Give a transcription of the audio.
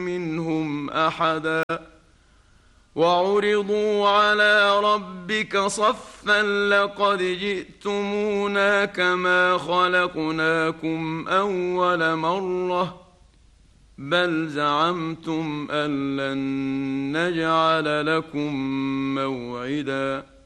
منهم أحدا وعرضوا على ربك صفا لقد جئتمونا كما خلقناكم أول مرة بل زعمتم أن لن نجعل لكم موعدا